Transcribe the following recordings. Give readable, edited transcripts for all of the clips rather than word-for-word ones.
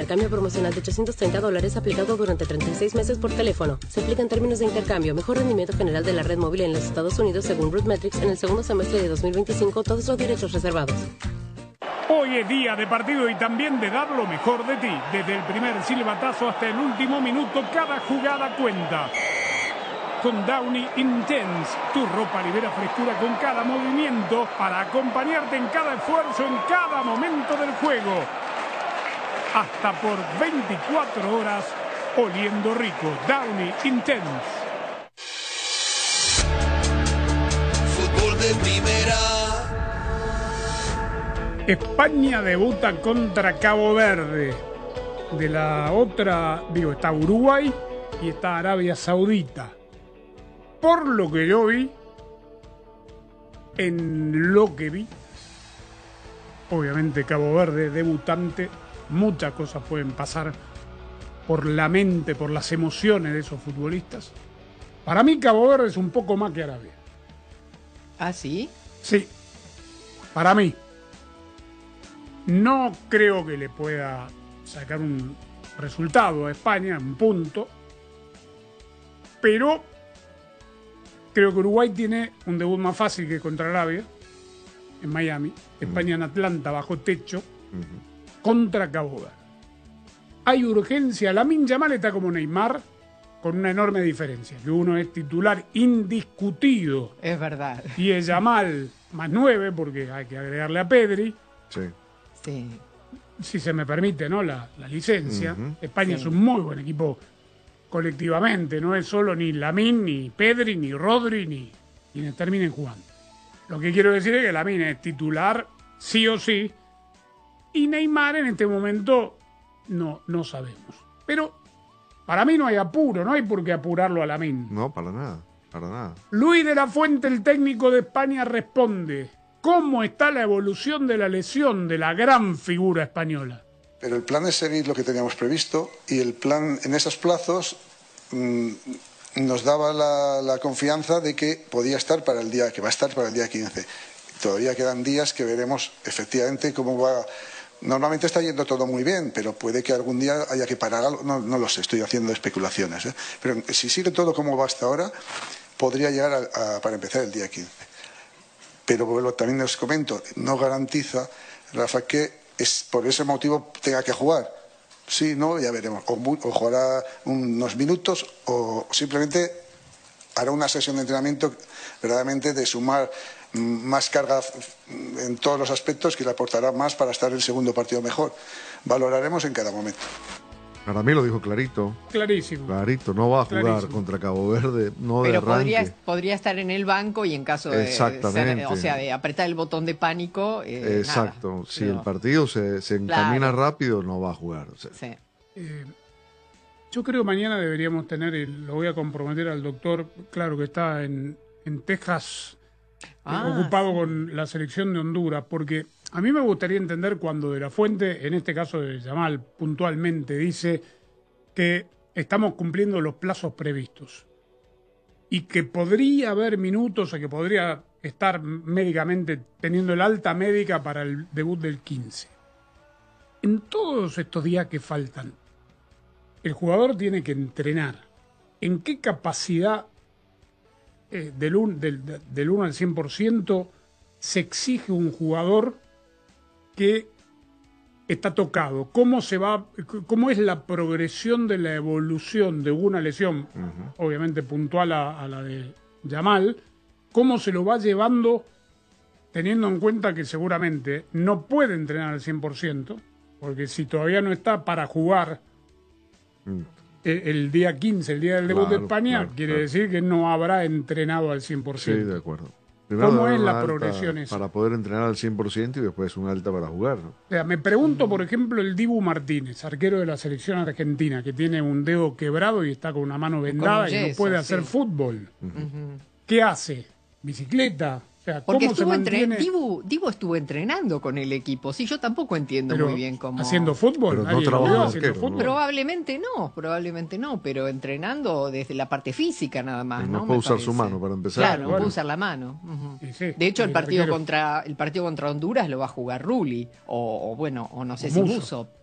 intercambio promocional de $830 aplicado durante 36 meses por teléfono. Se aplica en términos de intercambio. Mejor rendimiento general de la red móvil en los Estados Unidos según RootMetrics en el segundo semestre de 2025. Todos los derechos reservados. Hoy es día de partido y también de dar lo mejor de ti. Desde el primer silbatazo hasta el último minuto, cada jugada cuenta. Con Downy Intense, tu ropa libera frescura con cada movimiento para acompañarte en cada esfuerzo, en cada momento del juego. Hasta por 24 horas, oliendo rico. Downy Intense. Fútbol de primera. España debuta contra Cabo Verde. De la otra, está Uruguay y está Arabia Saudita. Por lo que yo vi, obviamente Cabo Verde, debutante, muchas cosas pueden pasar por la mente, por las emociones de esos futbolistas. Para mí Cabo Verde es un poco más que Arabia. ¿Ah, sí? Sí, para mí. No creo que le pueda sacar un resultado a España, un punto, pero creo que Uruguay tiene un debut más fácil que contra Arabia, en Miami. España en Atlanta, bajo techo, contra Cabo Verde. Hay urgencia. Lamine Yamal está como Neymar, con una enorme diferencia, que uno es titular indiscutido. Es verdad. Y es Yamal más 9, porque hay que agregarle a Pedri. Sí. Sí. Si se me permite, ¿no? La licencia. España es un muy buen equipo colectivamente, no es solo ni Lamine, ni Pedri, ni Rodri, ni quienes terminen jugando. Lo que quiero decir es que Lamine es titular sí o sí, y Neymar en este momento no sabemos. Pero para mí no hay apuro, no hay por qué apurarlo a Lamine. No, para nada, para nada. Luis de la Fuente, el técnico de España, responde: ¿cómo está la evolución de la lesión de la gran figura española? Pero el plan es seguir lo que teníamos previsto, y el plan en esos plazos nos daba la confianza de que podía estar para el día, que va a estar para el día 15. Todavía quedan días que veremos efectivamente cómo va. Normalmente está yendo todo muy bien, pero puede que algún día haya que parar algo. No lo sé, estoy haciendo especulaciones, ¿eh? Pero si sigue todo como va hasta ahora, podría llegar para empezar el día 15. Pero también os comento, no garantiza, Rafa, que por ese motivo tenga que jugar. Sí, no, ya veremos. O jugará unos minutos o simplemente hará una sesión de entrenamiento verdaderamente de sumar más carga en todos los aspectos, que le aportará más para estar en el segundo partido mejor. Valoraremos en cada momento. Para mí lo dijo clarito. Clarísimo. Clarito, no va a jugar contra Cabo Verde, no de Pero arranque. podría estar en el banco y en caso de de apretar el botón de pánico. Exacto. Nada, si el partido se encamina rápido, no va a jugar. O sea. Sí. Yo creo que mañana deberíamos tener, y lo voy a comprometer al doctor, claro que está en Texas, ocupado con la selección de Honduras, porque a mí me gustaría entender cuando de la Fuente, en este caso de Yamal puntualmente, dice que estamos cumpliendo los plazos previstos y que podría haber minutos o que podría estar médicamente teniendo el alta médica para el debut del 15. En todos estos días que faltan, el jugador tiene que entrenar. ¿En qué capacidad del 1 al 100% se exige un jugador que está tocado? ¿Cómo es la progresión de la evolución de una lesión, obviamente puntual a la de Yamal? ¿Cómo se lo va llevando, teniendo en cuenta que seguramente no puede entrenar al 100%? Porque si todavía no está para jugar el día 15, el día del debut de España, quiere decir que no habrá entrenado al 100%. Sí, de acuerdo. Primero ¿Cómo es la alta progresión esa? Para poder entrenar al 100% y después un alta para jugar, ¿no? O sea, me pregunto, por ejemplo, el Dibu Martínez, arquero de la selección argentina, que tiene un dedo quebrado y está con una mano vendada y no puede hacer fútbol. ¿Qué hace? ¿Bicicleta? O sea, porque ¿cómo se mantiene? Dibu estuvo entrenando con el equipo. Sí, yo tampoco entiendo muy bien cómo. ¿Haciendo fútbol? Pero no trabaja haciendo fútbol. ¿no? Probablemente no, pero entrenando desde la parte física nada más. No puede usar su mano para empezar. Claro, no puede usar la mano. Sí, de hecho, el partido contra Honduras lo va a jugar Rulli, o no sé si Musso.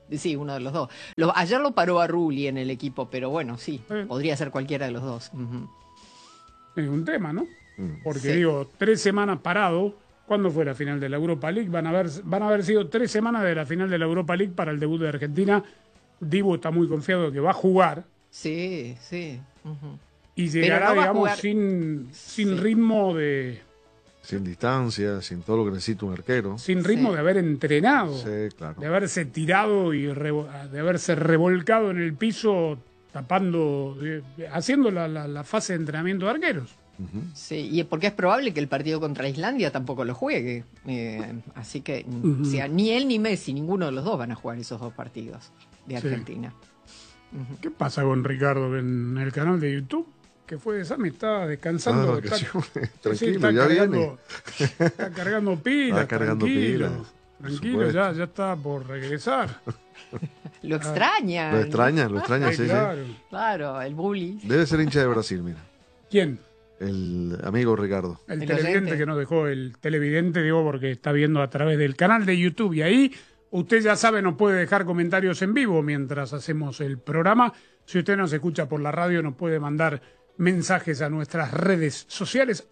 Sí, uno de los dos. Ayer lo paró a Rulli en el equipo, pero bueno, sí, podría ser cualquiera de los dos. Es un tema, ¿no? Porque digo, 3 semanas parado. ¿Cuándo fue la final de la Europa League? Van a haber sido 3 semanas de la final de la Europa League para el debut de Argentina. Dibu está muy confiado de que va a jugar. Sí. Y llegará, digamos, sin ritmo de... Sin distancia, sin todo lo que necesita un arquero. Sin ritmo de haber entrenado. Sí, claro. De haberse tirado y de haberse revolcado en el piso, tapando, haciendo la fase de entrenamiento de arqueros. Sí, y porque es probable que el partido contra Islandia tampoco lo juegue. Así que, o sea, ni él ni Messi, ninguno de los dos van a jugar esos 2 partidos de Argentina. Sí. ¿Qué pasa con Ricardo en el canal de YouTube? Que fue de Sammy, está descansando. Tranquilo, ya viene. Está cargando pilas. Está cargando pilas. Tranquilo, ya está por regresar. Lo extraña. Lo extraña, sí. Claro, el bully. Debe ser hincha de Brasil, mira. ¿Quién? El amigo Ricardo. El televidente que nos dejó, el televidente, digo, porque está viendo a través del canal de YouTube. Y ahí, usted ya sabe, nos puede dejar comentarios en vivo mientras hacemos el programa. Si usted nos escucha por la radio, nos puede mandar mensajes a nuestras redes sociales,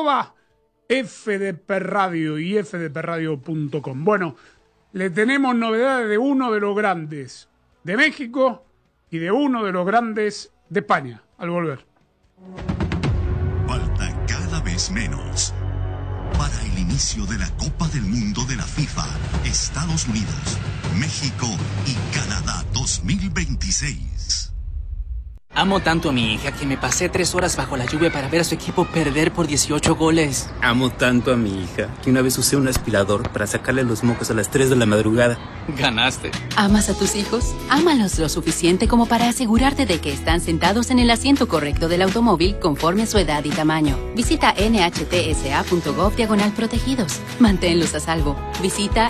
@FDPRadio y fdpradio.com. Bueno, le tenemos novedades de uno de los grandes de México y de uno de los grandes de España, al volver. Falta cada vez menos para el inicio de la Copa del Mundo de la FIFA, Estados Unidos, México y Canadá 2026. Amo tanto a mi hija que me pasé 3 horas bajo la lluvia para ver a su equipo perder por 18 goles. Amo tanto a mi hija que una vez usé un aspirador para sacarle los mocos a las 3 de la madrugada. Ganaste. ¿Amas a tus hijos? Ámalos lo suficiente como para asegurarte de que están sentados en el asiento correcto del automóvil conforme a su edad y tamaño. Visita nhtsa.gov/protegidos. Manténlos a salvo. Visita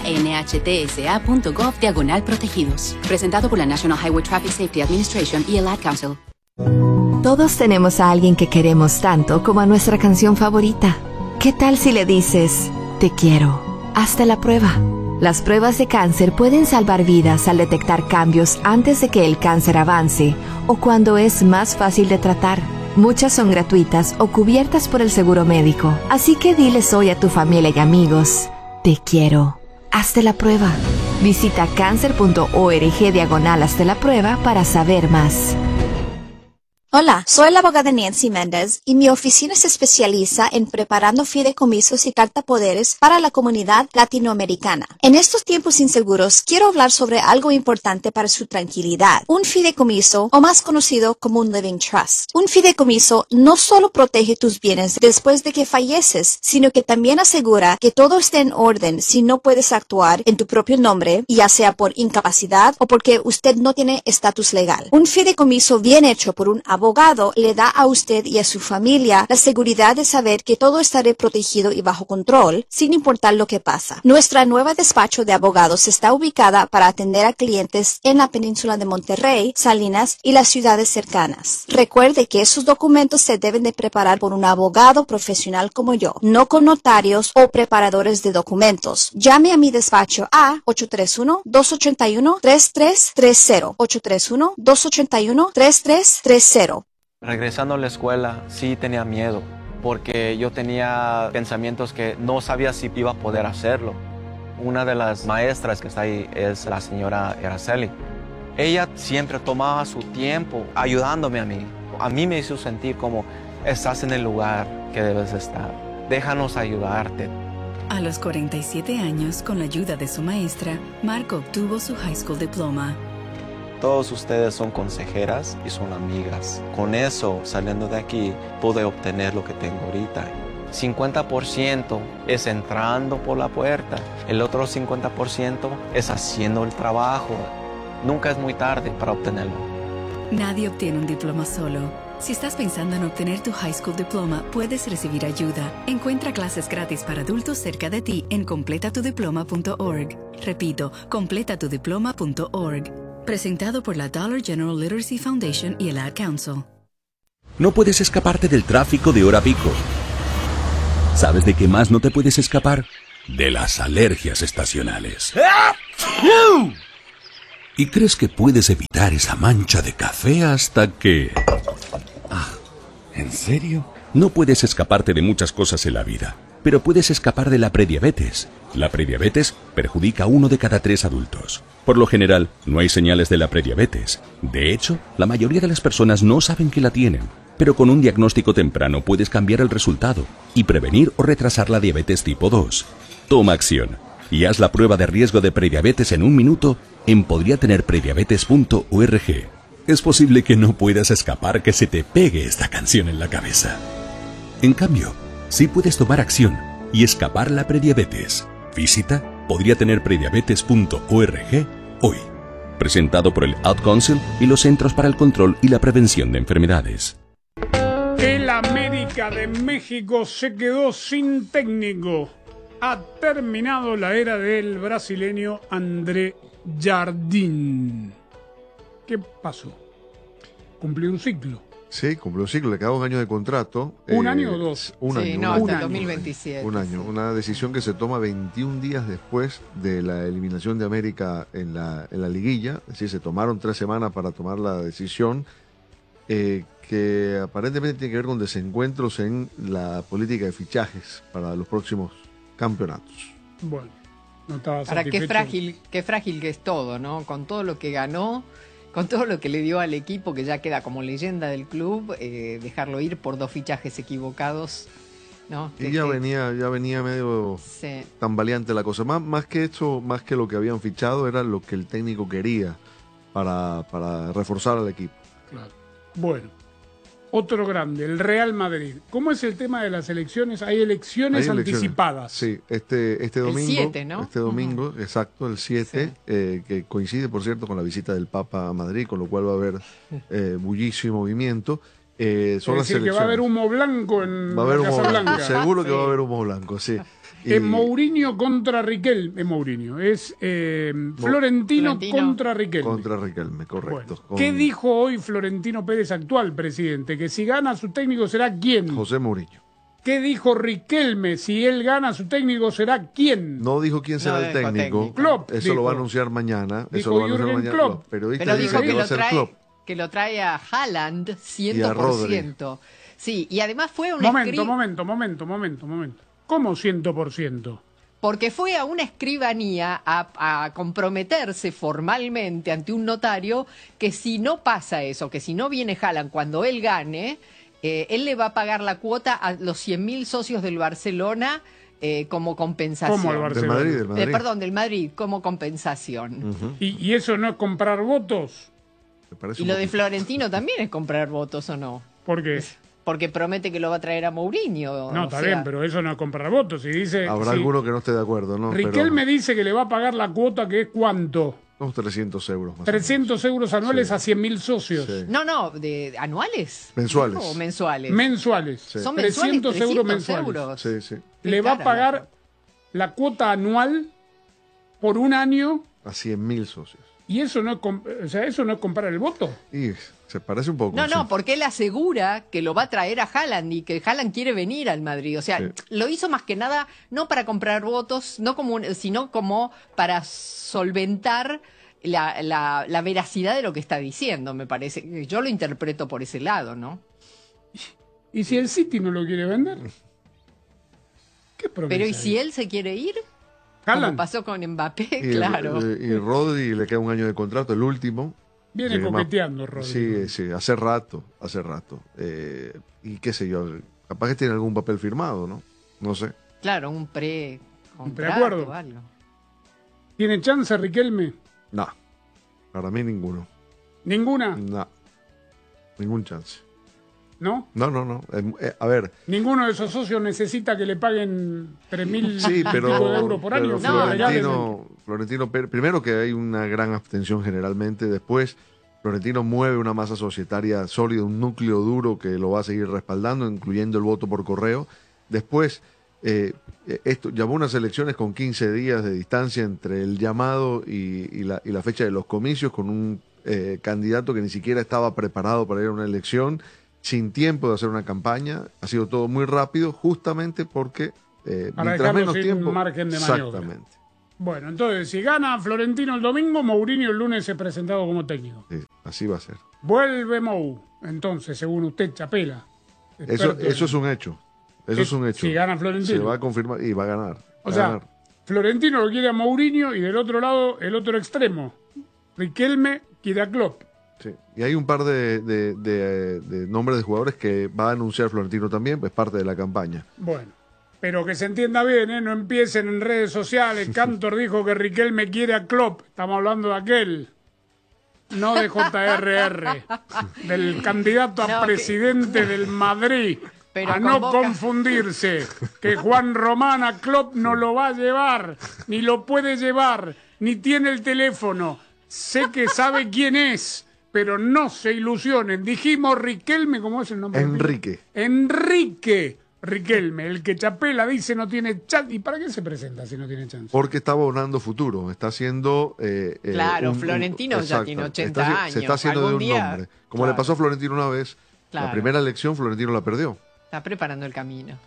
nhtsa.gov/protegidos. Presentado por la National Highway Traffic Safety Administration y el Ad Council. Todos tenemos a alguien que queremos tanto como a nuestra canción favorita. ¿Qué tal si le dices, te quiero? Hazte la prueba. Las pruebas de cáncer pueden salvar vidas al detectar cambios antes de que el cáncer avance o cuando es más fácil de tratar. Muchas son gratuitas o cubiertas por el seguro médico. Así que diles hoy a tu familia y amigos, te quiero. Hazte la prueba. Visita cancer.org/hazte la prueba para saber más. Hola, soy la abogada Nancy Méndez y mi oficina se especializa en preparando fideicomisos y cartapoderes para la comunidad latinoamericana. En estos tiempos inseguros, quiero hablar sobre algo importante para su tranquilidad. Un fideicomiso, o más conocido como un living trust. Un fideicomiso no solo protege tus bienes después de que falleces, sino que también asegura que todo esté en orden si no puedes actuar en tu propio nombre, ya sea por incapacidad o porque usted no tiene estatus legal. Un fideicomiso bien hecho por un abogado le da a usted y a su familia la seguridad de saber que todo estará protegido y bajo control, sin importar lo que pasa. Nuestra nueva despacho de abogados está ubicada para atender a clientes en la península de Monterrey, Salinas y las ciudades cercanas. Recuerde que esos documentos se deben de preparar por un abogado profesional como yo, no con notarios o preparadores de documentos. Llame a mi despacho a 831-281-3330, 831-281-3330. Regresando a la escuela, sí tenía miedo, porque yo tenía pensamientos que no sabía si iba a poder hacerlo. Una de las maestras que está ahí es la señora Araceli. Ella siempre tomaba su tiempo ayudándome a mí. A mí me hizo sentir como estás en el lugar que debes estar. Déjanos ayudarte. A los 47 años, con la ayuda de su maestra, Mark obtuvo su high school diploma. Todos ustedes son consejeras y son amigas. Con eso, saliendo de aquí, pude obtener lo que tengo ahorita. 50% es entrando por la puerta. El otro 50% es haciendo el trabajo. Nunca es muy tarde para obtenerlo. Nadie obtiene un diploma solo. Si estás pensando en obtener tu high school diploma, puedes recibir ayuda. Encuentra clases gratis para adultos cerca de ti en completatudiploma.org. Repito, completatudiploma.org. Presentado por la Dollar General Literacy Foundation y el Ad Council. No puedes escaparte del tráfico de hora pico. ¿Sabes de qué más no te puedes escapar? De las alergias estacionales. Y crees que puedes evitar esa mancha de café hasta que... ¿En serio? No puedes escaparte de muchas cosas en la vida, pero puedes escapar de la prediabetes. La prediabetes perjudica a 1 de cada 3 adultos. Por lo general, no hay señales de la prediabetes. De hecho, la mayoría de las personas no saben que la tienen. Pero con un diagnóstico temprano puedes cambiar el resultado y prevenir o retrasar la diabetes tipo 2. Toma acción y haz la prueba de riesgo de prediabetes en 1 minuto en podriatenerprediabetes.org. Es posible que no puedas escapar que se te pegue esta canción en la cabeza. En cambio, sí puedes tomar acción y escapar la prediabetes. Visita podriatenerprediabetes.org hoy. Presentado por el Ad Council y los Centros para el Control y la Prevención de Enfermedades. El América de México se quedó sin técnico. Ha terminado la era del brasileño André Jardín. ¿Qué pasó? Cumplió un ciclo. Sí, cumplió un ciclo, le queda 2 años de contrato. ¿Un año o 2? Un año. Sí, no, hasta el 2027. Un año. Una decisión que se toma 21 días después de la eliminación de América en la liguilla. Es decir, se tomaron 3 semanas para tomar la decisión, que aparentemente tiene que ver con desencuentros en la política de fichajes para los próximos campeonatos. Bueno, no estaba Ahora, satisfecho. qué frágil que es todo, ¿no? Con todo lo que ganó, con todo lo que le dio al equipo, que ya queda como leyenda del club, dejarlo ir por 2 fichajes equivocados, ¿no? Y ya venía medio tambaleante la cosa. Más que esto, más que lo que habían fichado, era lo que el técnico quería para reforzar al equipo. Claro. Bueno, otro grande, el Real Madrid. ¿Cómo es el tema de las elecciones? Hay elecciones anticipadas. Sí, este domingo. El 7, ¿no? Este domingo, exacto, el 7, que coincide, por cierto, con la visita del Papa a Madrid, con lo cual va a haber bullicio y movimiento. Son es decir, que va a haber humo blanco en va a haber la Casa humo Blanca. blanco, seguro que va a haber humo blanco, sí. Mourinho contra Riquelme. Mourinho. Es Florentino contra Riquelme. Contra Riquelme, correcto. Bueno, ¿qué dijo hoy Florentino Pérez, actual presidente? Que si gana su técnico será ¿quién? José Mourinho. ¿Qué dijo Riquelme? Si él gana su técnico será ¿quién? No dijo quién será el técnico. Klopp. Eso lo va a anunciar mañana. Dijo Eso lo va a anunciar Jürgen mañana. Klopp. Los periodistas Pero dijo dicen que va a ser Klopp. que lo trae a Haaland 100%. Y a Rodri. Sí, y además fue un Momento. ¿Cómo 100%? Porque fue a una escribanía a comprometerse formalmente ante un notario que si no pasa eso, que si no viene Haaland cuando él gane, él le va a pagar la cuota a los 100.000 socios del Barcelona como compensación. ¿Cómo el Barcelona? Del Madrid. Perdón, del Madrid, como compensación. Uh-huh. ¿Y eso no es comprar votos? Y lo de Florentino también es comprar votos, ¿o no? ¿Por qué? Porque promete que lo va a traer a Mourinho. No, está bien, pero eso no es comprar votos. Si dice, habrá alguno que no esté de acuerdo, ¿no? Riquelme dice que le va a pagar la cuota, que es ¿cuánto? Unos 300 euros más. 300 euros anuales a 100.000 socios. Sí. No, ¿anuales? Mensuales. ¿O mensuales? Mensuales. Sí. Son 300 euros mensuales. Euros. Sí. Le va a pagar la cuota anual por un año. A 100.000 socios. ¿Y eso no es, eso no es comprar el voto? Y se parece un poco. No, porque él asegura que lo va a traer a Haaland y que Haaland quiere venir al Madrid. O sea, lo hizo más que nada no para comprar votos, sino como para solventar la veracidad de lo que está diciendo, me parece. Yo lo interpreto por ese lado, ¿no? ¿Y si el City no lo quiere vender? ¿Qué problema? Pero ¿y si él se quiere ir? Haaland. Como pasó con Mbappé, claro. Y Rodri le queda un año de contrato, el último. Viene coqueteando, Rodri. Sí, hace rato. Y qué sé yo, capaz que tiene algún papel firmado, ¿no? No sé. Claro, un preacuerdo. Preacuerdo. Algo. ¿Tiene chance Riquelme? No, para mí ninguno. ¿Ninguna? No, ningún chance. ¿No? No. A ver. Ninguno de esos socios necesita que le paguen 3.000 de euros por año. Florentino Pérez, primero que hay una gran abstención generalmente. Después, Florentino mueve una masa societaria sólida, un núcleo duro que lo va a seguir respaldando, incluyendo el voto por correo. Después, esto llamó unas elecciones con 15 días de distancia entre el llamado y la fecha de los comicios, con un candidato que ni siquiera estaba preparado para ir a una elección, sin tiempo de hacer una campaña. Ha sido todo muy rápido, justamente porque para mientras menos sin tiempo, margen de maniobra. exactamente. Bueno, entonces, si gana Florentino el domingo, Mourinho el lunes es presentado como técnico. Sí, así va a ser. Vuelve Mou, entonces, según usted, Chapela. Eso es un hecho. Eso es un hecho. Si gana Florentino. Se va a confirmar y va a ganar. O sea, Florentino lo quiere a Mourinho y del otro lado, el otro extremo. Riquelme quiere a Klopp. Sí. Y hay un par de nombres de jugadores que va a anunciar Florentino también, pues parte de la campaña. Bueno, pero que se entienda bien, ¿eh? No empiecen en redes sociales. Cantor dijo que Riquelme quiere a Klopp. Estamos hablando de aquel. No de JRR. Del candidato a presidente del Madrid. Pero a no confundirse, que Juan Román a Klopp no lo va a llevar, ni lo puede llevar, ni tiene el teléfono. Sé que sabe quién es, pero no se ilusionen. Dijimos Riquelme, ¿cómo es el nombre? Enrique Riquelme, el que Chapela dice no tiene chance. ¿Y para qué se presenta si no tiene chance? Porque está abonando futuro, está haciendo... claro, Florentino ya tiene 80 años. Se está haciendo de un nombre. Como le pasó a Florentino una vez, la primera elección Florentino la perdió. Está preparando el camino.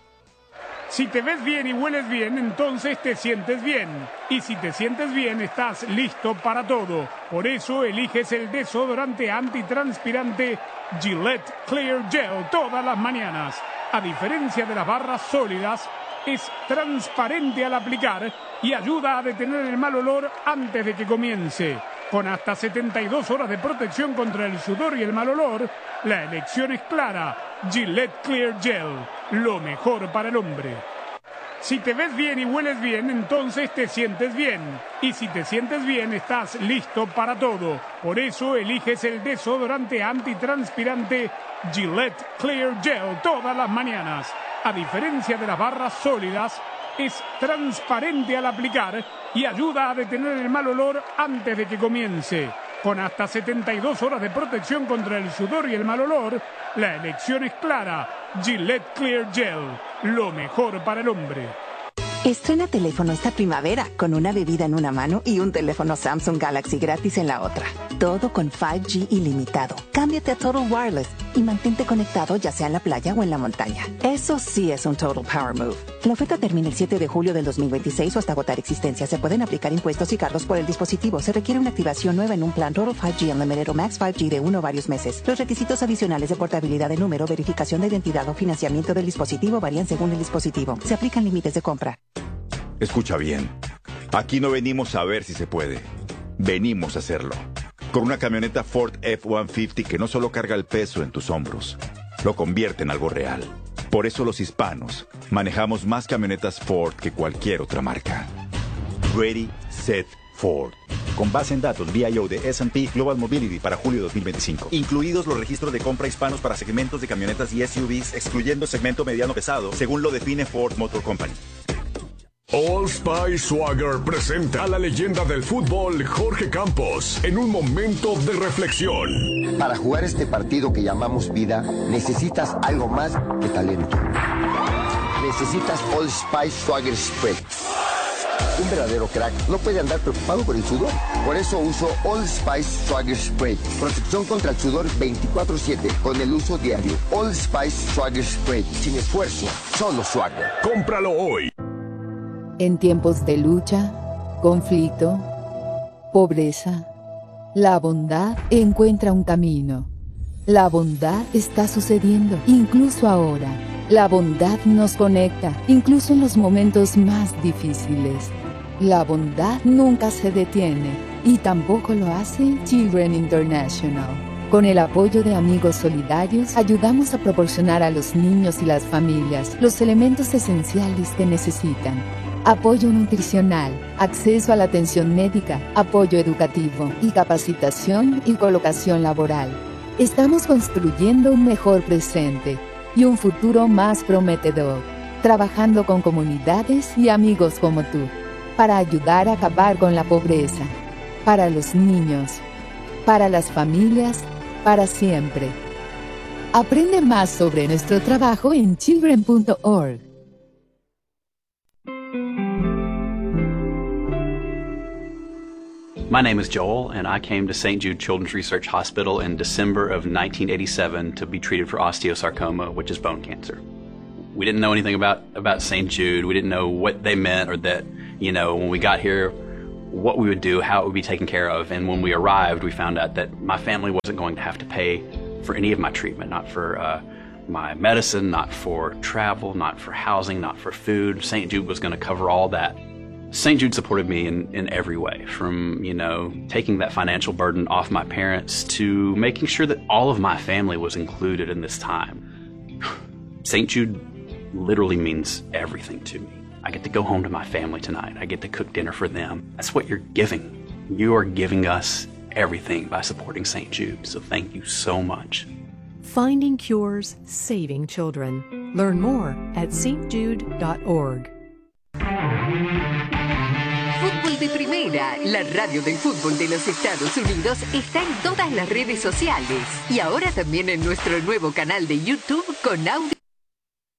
Si te ves bien y hueles bien, entonces te sientes bien. Y si te sientes bien, estás listo para todo. Por eso eliges el desodorante antitranspirante Gillette Clear Gel todas las mañanas. A diferencia de las barras sólidas, es transparente al aplicar y ayuda a detener el mal olor antes de que comience. Con hasta 72 horas de protección contra el sudor y el mal olor, la elección es clara. Gillette Clear Gel, lo mejor para el hombre. Si te ves bien y hueles bien, entonces te sientes bien. Y si te sientes bien, estás listo para todo. Por eso eliges el desodorante antitranspirante Gillette Clear Gel todas las mañanas. A diferencia de las barras sólidas, es transparente al aplicar y ayuda a detener el mal olor antes de que comience. Con hasta 72 horas de protección contra el sudor y el mal olor, la elección es clara. Gillette Clear Gel, lo mejor para el hombre. Estrena teléfono esta primavera con una bebida en una mano y un teléfono Samsung Galaxy gratis en la otra. Todo con 5G ilimitado. Cámbiate a Total Wireless y mantente conectado ya sea en la playa o en la montaña. Eso sí es un Total Power Move. La oferta termina el 7 de julio del 2026 o hasta agotar existencia. Se pueden aplicar impuestos y cargos por el dispositivo. Se requiere una activación nueva en un plan Total 5G Unlimited o Max 5G de 1 o varios meses. Los requisitos adicionales de portabilidad de número, verificación de identidad o financiamiento del dispositivo varían según el dispositivo. Se aplican límites de compra. Escucha bien. Aquí no venimos a ver si se puede. Venimos a hacerlo. Con una camioneta Ford F-150 que no solo carga el peso en tus hombros, lo convierte en algo real. Por eso los hispanos manejamos más camionetas Ford que cualquier otra marca. Ready, Set, Ford. Con base en datos VIO de S&P Global Mobility para julio 2025. Incluidos los registros de compra hispanos para segmentos de camionetas y SUVs, excluyendo segmento mediano pesado, según lo define Ford Motor Company. Old Spice Swagger presenta a la leyenda del fútbol Jorge Campos en un momento de reflexión. Para jugar este partido que llamamos vida, necesitas algo más que talento. Necesitas Old Spice Swagger Spray. Un verdadero crack no puede andar preocupado por el sudor. Por eso uso Old Spice Swagger Spray. Protección contra el sudor 24/7 con el uso diario. Old Spice Swagger Spray. Sin esfuerzo, solo Swagger. Cómpralo hoy. En tiempos de lucha, conflicto, pobreza, la bondad encuentra un camino. La bondad está sucediendo, incluso ahora. La bondad nos conecta, incluso en los momentos más difíciles. La bondad nunca se detiene, y tampoco lo hace Children International. Con el apoyo de Amigos Solidarios, ayudamos a proporcionar a los niños y las familias los elementos esenciales que necesitan. Apoyo nutricional, acceso a la atención médica, apoyo educativo y capacitación y colocación laboral. Estamos construyendo un mejor presente y un futuro más prometedor, trabajando con comunidades y amigos como tú, para ayudar a acabar con la pobreza, para los niños, para las familias, para siempre. Aprende más sobre nuestro trabajo en children.org. My name is Joel, and I came to St. Jude Children's Research Hospital in December of 1987 to be treated for osteosarcoma, which is bone cancer. We didn't know anything about St. Jude. We didn't know what they meant or that you know, when we got here, what we would do, how it would be taken care of. And when we arrived, we found out that my family wasn't going to have to pay for any of my treatment, not for my medicine, not for travel, not for housing, not for food. St. Jude was going to cover all that. St. Jude supported me in every way, from, you know, taking that financial burden off my parents to making sure that all of my family was included in this time. St. Jude literally means everything to me. I get to go home to my family tonight. I get to cook dinner for them. That's what you're giving. You are giving us everything by supporting St. Jude. So thank you so much. Finding cures, saving children. Learn more at stjude.org. Fútbol de Primera, la radio del fútbol de los Estados Unidos, está en todas las redes sociales y ahora también en nuestro nuevo canal de YouTube con audio.